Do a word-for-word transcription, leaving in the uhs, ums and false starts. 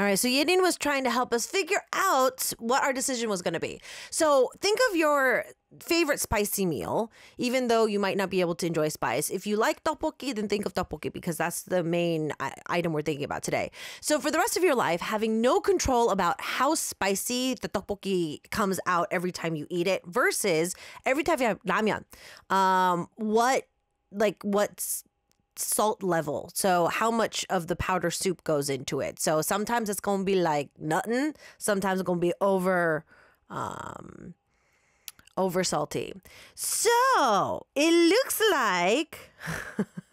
right, so Yedin was trying to help us figure out what our decision was going to be. So think of your favorite spicy meal, even though you might not be able to enjoy spice. If you like tteokbokki, then think of tteokbokki because that's the main I- item we're thinking about today. So for the rest of your life, having no control about how spicy the tteokbokki comes out every time you eat it versus every time you have ramyeon, um, what like what's salt level. So how much of the powder soup goes into it. So sometimes it's going to be like nothing. Sometimes it's going to be over, um, over salty. So it looks like